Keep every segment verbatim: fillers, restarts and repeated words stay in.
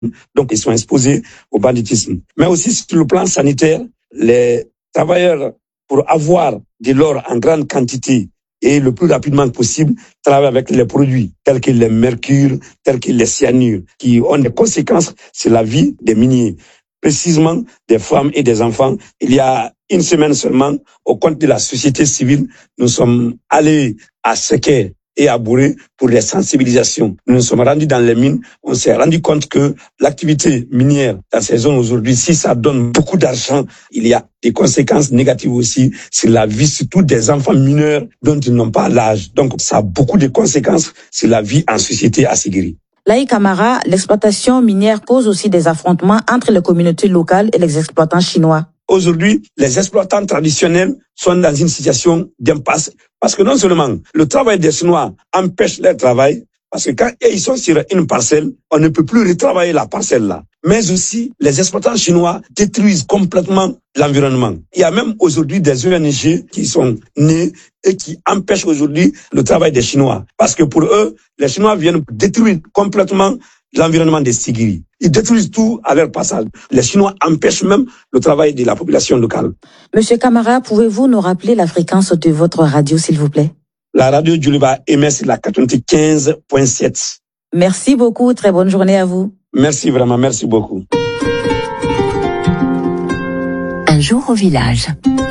Donc, ils sont exposés au banditisme. Mais aussi, sur le plan sanitaire, les travailleurs, pour avoir de l'or en grande quantité et le plus rapidement possible, travaillent avec les produits tels que le mercure, tels que les cyanures, qui ont des conséquences sur la vie des miniers, précisément des femmes et des enfants. Il y a une semaine seulement, au compte de la société civile, nous sommes allés à Séké et à Bouré pour les sensibilisations. Nous nous sommes rendus dans les mines, on s'est rendu compte que l'activité minière dans ces zones aujourd'hui, si ça donne beaucoup d'argent, il y a des conséquences négatives aussi sur la vie, surtout des enfants mineurs dont ils n'ont pas l'âge. Donc ça a beaucoup de conséquences sur la vie en société à Sigiri. Laï Camara, l'exploitation minière cause aussi des affrontements entre les communautés locales et les exploitants chinois. Aujourd'hui, les exploitants traditionnels sont dans une situation d'impasse parce que non seulement le travail des Chinois empêche leur travail, parce que quand ils sont sur une parcelle, on ne peut plus retravailler la parcelle là. Mais aussi, les exploitants chinois détruisent complètement l'environnement. Il y a même aujourd'hui des O N G qui sont nés et qui empêchent aujourd'hui le travail des Chinois. Parce que pour eux, les Chinois viennent détruire complètement l'environnement des Sigiri. Ils détruisent tout à leur passage. Les Chinois empêchent même le travail de la population locale. Monsieur Camara, pouvez-vous nous rappeler la fréquence de votre radio, s'il vous plaît? La radio Djoliba émet sur la quatre-vingt-quinze point sept. Merci beaucoup, très bonne journée à vous. Merci vraiment, merci beaucoup. Un jour au village.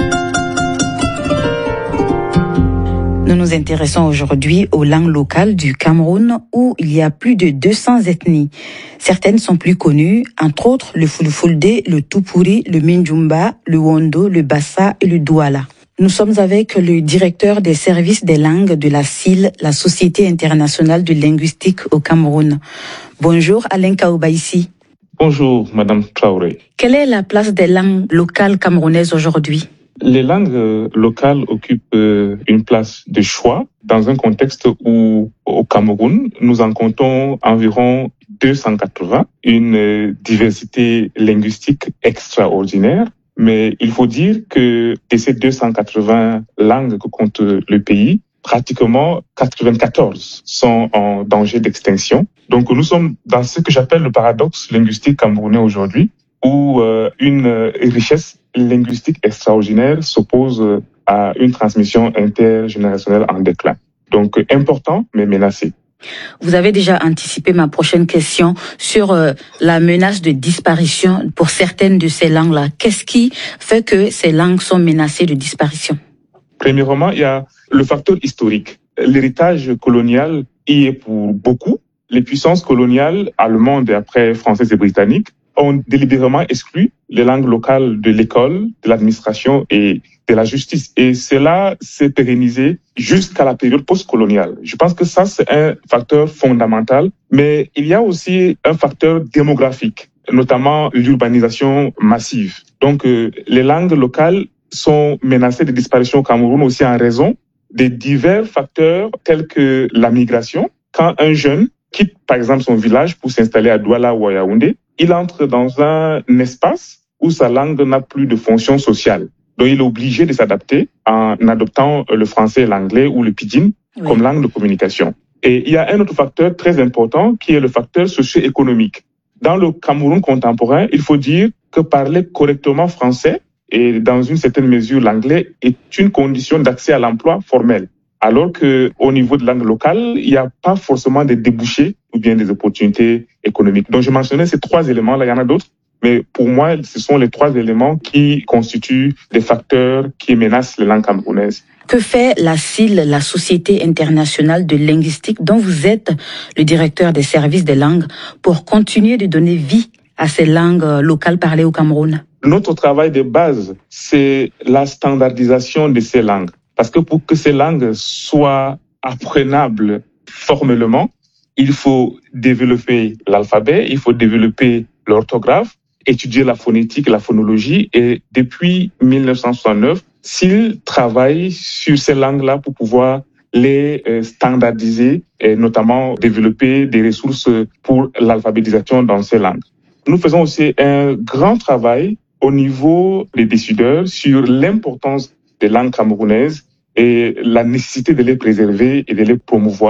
Nous nous intéressons aujourd'hui aux langues locales du Cameroun où il y a plus de deux cents ethnies. Certaines sont plus connues, entre autres le Fulfulde, le Tupuri, le Minjumba, le Wondo, le Bassa et le Douala. Nous sommes avec le directeur des services des langues de la S I L, la Société internationale de linguistique au Cameroun. Bonjour Alain Kaoubaïsi. Bonjour Madame Traoré. Quelle est la place des langues locales camerounaises aujourd'hui? Les langues locales occupent une place de choix dans un contexte où, au Cameroun, nous en comptons environ deux cent quatre-vingts, une diversité linguistique extraordinaire. Mais il faut dire que de ces deux cent quatre-vingts langues que compte le pays, pratiquement quatre-vingt-quatorze sont en danger d'extinction. Donc nous sommes dans ce que j'appelle le paradoxe linguistique camerounais aujourd'hui, où euh, une richesse linguistique extraordinaire s'oppose à une transmission intergénérationnelle en déclin. Donc important, mais menacé. Vous avez déjà anticipé ma prochaine question sur euh, la menace de disparition pour certaines de ces langues-là. Qu'est-ce qui fait que ces langues sont menacées de disparition? Premièrement, il y a le facteur historique. L'héritage colonial y est pour beaucoup. Les puissances coloniales allemandes et après françaises et britanniques ont délibérément exclu les langues locales de l'école, de l'administration et de la justice. Et cela s'est pérennisé jusqu'à la période postcoloniale. Je pense que ça, c'est un facteur fondamental. Mais il y a aussi un facteur démographique, notamment l'urbanisation massive. Donc, euh, les langues locales sont menacées de disparition au Cameroun aussi en raison des divers facteurs tels que la migration. Quand un jeune quitte, par exemple, son village pour s'installer à Douala ou à Yaoundé, il entre dans un espace où sa langue n'a plus de fonction sociale. Donc, il est obligé de s'adapter en adoptant le français, l'anglais ou le pidgin oui. comme langue de communication. Et il y a un autre facteur très important qui est le facteur socio-économique. Dans le Cameroun contemporain, il faut dire que parler correctement français et dans une certaine mesure l'anglais est une condition d'accès à l'emploi formel. Alors que au niveau de langue locale, il n'y a pas forcément des débouchés ou bien des opportunités économiques. Donc, je mentionnais ces trois éléments-là, il y en a d'autres. Mais pour moi, ce sont les trois éléments qui constituent des facteurs qui menacent les langues camerounaises. Que fait la S I L, la Société internationale de linguistique, dont vous êtes le directeur des services des langues, pour continuer de donner vie à ces langues locales parlées au Cameroun? Notre travail de base, c'est la standardisation de ces langues. Parce que pour que ces langues soient apprenables formellement, il faut développer l'alphabet, il faut développer l'orthographe, étudier la phonétique, la phonologie. Et depuis mille neuf cent soixante-neuf, S I L travaille sur ces langues-là pour pouvoir les standardiser et notamment développer des ressources pour l'alphabétisation dans ces langues. Nous faisons aussi un grand travail au niveau des décideurs sur l'importance des langues camerounaises et la nécessité de les préserver et de les promouvoir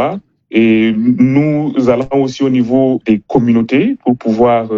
Et nous allons aussi au niveau des communautés pour pouvoir